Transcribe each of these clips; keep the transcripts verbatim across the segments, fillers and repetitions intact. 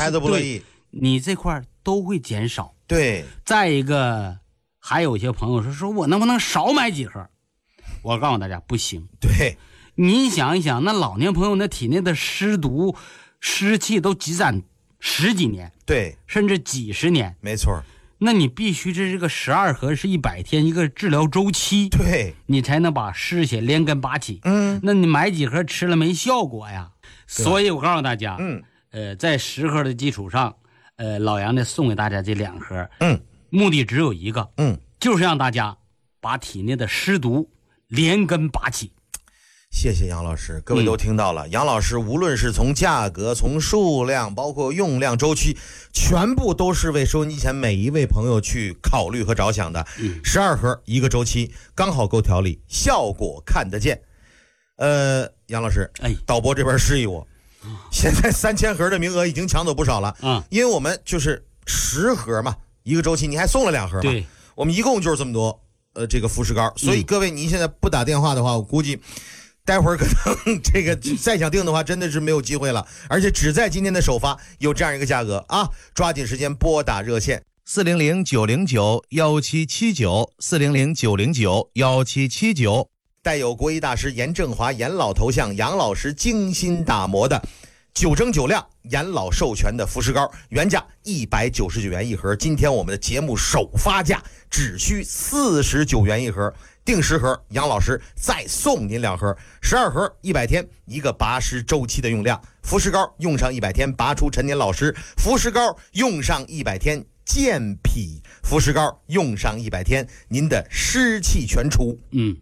孩子不乐意， 你这块都会减少。 对， 再一个，还有些朋友说说我能不能少买几盒？我告诉大家不行。 对， 你想一想，那老年朋友那体内的湿毒、湿气都积攒十几年， 对， 甚至几十年， 没错。 那你必须这是个十二盒是一百天一个治疗周期， 对， 你才能把湿血连根拔起。 嗯， 那你买几盒吃了没效果呀？所以我告诉大家， 嗯， 呃，在十盒的基础上，呃，老杨呢送给大家这两盒， 嗯， 目的只有一个， 嗯， 就是让大家把体内的湿毒连根拔起。 谢谢杨老师，各位都听到了，嗯、杨老师无论是从价格、从数量，包括用量周期，全部都是为收音机前每一位朋友去考虑和着想的。十二盒一个周期，刚好够调理，效果看得见。呃，杨老师， 哎， 导播这边示意我，现在三千盒的名额已经抢走不少了啊， 因为我们就是十盒嘛，一个周期，你还送了两盒嘛， 对， 我们一共就是这么多，呃，这个富士膏，所以各位您现在不打电话的话，我估计。待会儿可能这个再想订的话真的是没有机会了，而且只在今天的首发有这样一个价格啊，抓紧时间拨打热线四零零九零九幺七七九 四零零九零九幺七七九，带有国医大师严正华严老头像杨老师精心打磨的九蒸九亮严老授权的服饰膏，原价一百九十九元一盒，今天我们的节目首发价只需四十九元一盒，订十盒，杨老师再送您两盒，十二盒一百天，一个拔湿周期的用量。服饰膏用上一百天，拔出陈年老湿；服饰膏用上一百天，健脾；服饰膏用上一百天，您的湿气全除。 嗯，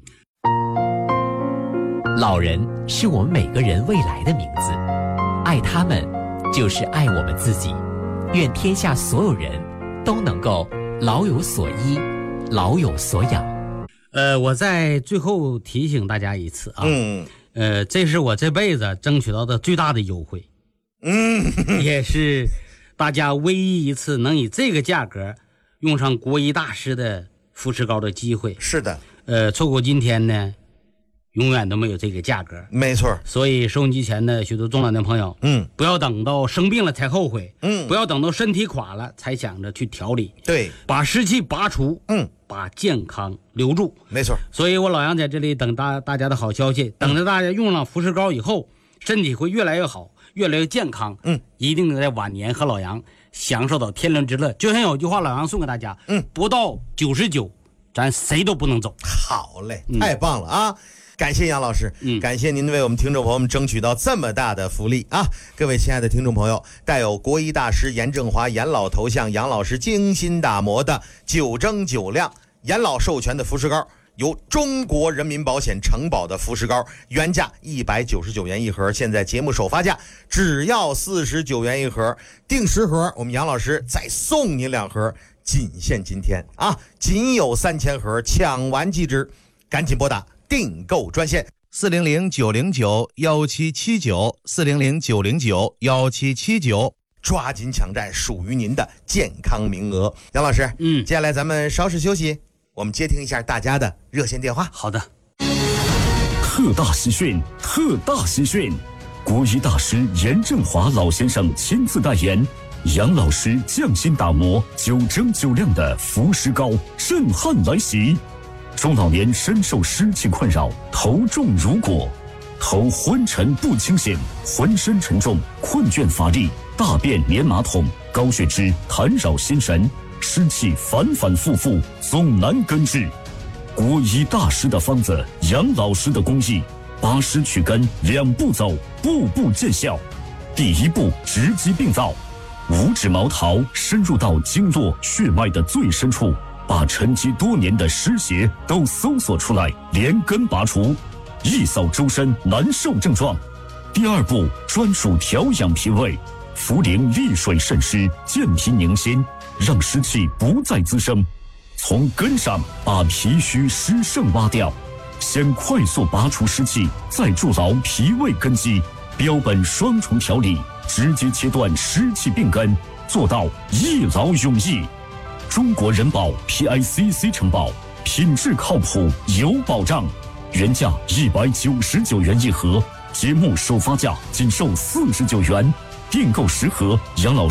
老人是我们每个人未来的名字，爱他们就是爱我们自己。愿天下所有人都能够老有所依，老有所养。 呃，我在最后提醒大家一次啊， 嗯， 呃，这是我这辈子争取到的最大的优惠， 嗯， 也是大家唯一一次能以这个价格用上国医大师的服饰膏的机会。 是的， 呃，错过今天呢，永远都没有这个价格。 没错。 所以收音机前的许多中老年朋友， 嗯， 不要等到生病了才后悔， 嗯， 不要等到身体垮了才想着去调理， 对， 把湿气拔除， 嗯， 把健康留住。 没错。 所以我老杨在这里等大大家的好消息，等着大家用上服饰膏以后，身体会越来越好，越来越健康。 嗯， 一定能在晚年和老杨享受到天伦之乐。就像有句话，老杨送给大家， 嗯， 不到九十九，咱谁都不能走。 好嘞，太棒了啊！感谢杨老师， 嗯， 感谢您为我们听众朋友们争取到这么大的福利啊！各位亲爱的听众朋友，带有国医大师严正华严老头像杨老师精心打磨的九蒸九亮严老授权的服饰膏，由中国人民保险承保的服饰膏，原价一百九十九元一盒，现在节目首发价只要四十九元一盒，订十盒，我们杨老师再送您两盒，仅限今天啊，仅有三千盒，抢完即止，赶紧拨打订购专线四零零九零九幺七七九 四零零九零九幺七七九，抓紧抢占属于您的健康名额。杨老师， 嗯， 接下来咱们稍事休息，我们接听一下大家的热线电话。 好的。 特大喜讯，特大喜讯！国医大师严正华老先生亲自代言，杨老师匠心打磨九蒸九亮的服饰膏，震撼来袭。中老年深受湿气困扰，头重如裹，头昏沉不清醒，浑身沉重，困倦乏力，大便黏马桶，高血脂弹扰心神，湿气反反复复，总难根治。国医大师的方子，杨老师的工艺，拔湿去根，两步走，步步见效。第一步，直击病灶，五指毛桃深入到经络血脉的最深处，把沉积多年的湿邪都搜索出来，连根拔除，一扫周身难受症状。第二步，专属调养脾胃，茯苓利水渗湿，健脾宁心，让湿气不再滋生，从根上把脾虚湿盛挖掉，先快速拔除湿气，再筑牢脾胃根基，标本双重调理，直接切断湿气病根，做到一劳永逸。中国人保 P I C C 承保，品质靠谱有保障，原价一百九十九元一盒，节目首发价仅售四十九元，订购十盒，杨老